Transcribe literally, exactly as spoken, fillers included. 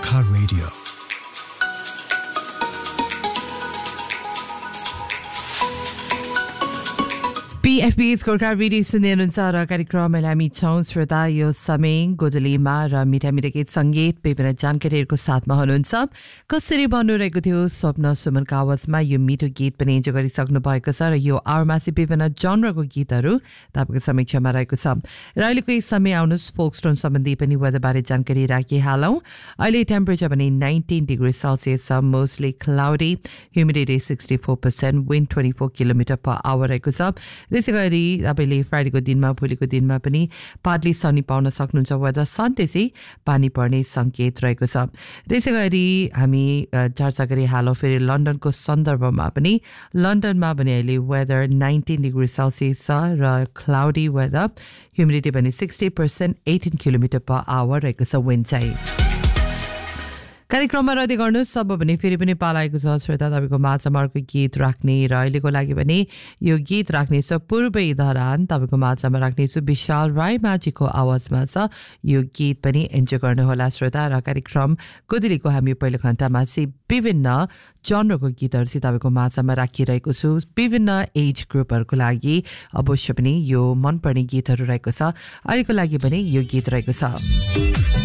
Gorkha Radio. P F B's Gorkha Radio सुन्दै हुनुहुन्छ र कार्यक्रममा हामी छौं श्रोता यो समय गोदलीमा र मिठा मिठा गीत संगीत विभिन्न जानकारीहरूको साथमा हुनुहुन्छ कसरी बन्नुरहेको थियो स्वप्न सुमनको आवाजमा यो मिठो गीत पनि एन्जोय गरिसक्नु भएको छ र यो आवरमा चाहिँ विभिन्न जनरको गीतहरू तपाईको समीक्षामा रहेको छ र अहिलेको यस समय आउनुस् फोक्सटोन सम्बन्धी पनि वेदरबारे जानकारी राखिहालौं अहिले टेम्परेचर पनि nineteen degrees Celsius छ mostly cloudy humidity sixty-four percent wind twenty-four kilometre per hour रहेको छ त्यसै गरी तपाईले फ्राइडेको दिनमा भोलिको दिनमा पनि पार्टली सनी पाउन सक्नुहुन्छ वेदर सन्डे चाहिँ पानी पर्ने संकेत रहेको छ त्यसै गरी हामी चर्चा गरी हालौ फेरि लन्डनको सन्दर्भमा पनि लन्डनमा पनि अहिले वेदर nineteen degrees Celsius छ र क्लाउडी वेदर ह्युमिडिटी पनि sixty percent eighteen kilometre per hour रहेको छ विन्ड चाहिँ कार्यक्रममा रहदै गर्नुस् सब भने फेरि पनि पालाएको छ श्रोता तपाईको माझामार्को गीत राख्ने र अहिलेको लागि पनि यो गीत राख्ने छ पूर्वै धरान तपाईको माझामा राख्ने छु विशाल राय माझीको आवाजमा छ यो गीत पनि एन्जोय गर्नु होला श्रोता र कार्यक्रम गोदलीको हामी पहिलो घण्टामा चाहिँ विभिन्न जनरको गीतहरू चाहिँ तपाईको माझामा राखिरहेको छु विभिन्न एज ग्रुपहरूको लागि अवश्य पनि यो मनपर्ने गीतहरू रहेको छ अहिलेको लागि पनि यो गीत रहेको छ